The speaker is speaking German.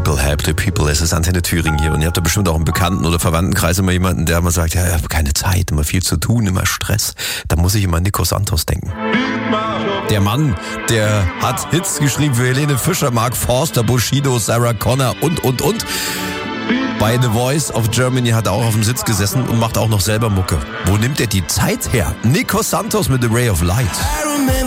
people help the people. Es ist Antenne Thüringen hier und ihr habt da bestimmt auch im Bekannten- oder Verwandtenkreis immer jemanden, der immer sagt, ja, ich habe keine Zeit, immer viel zu tun, immer Stress. Da muss ich immer an Nico Santos denken. Der Mann, der hat Hits geschrieben für Helene Fischer, Mark Forster, Bushido, Sarah Connor und. Bei The Voice of Germany hat er auch auf dem Sitz gesessen und macht auch noch selber Mucke. Wo nimmt er die Zeit her? Nico Santos mit The Ray of Light.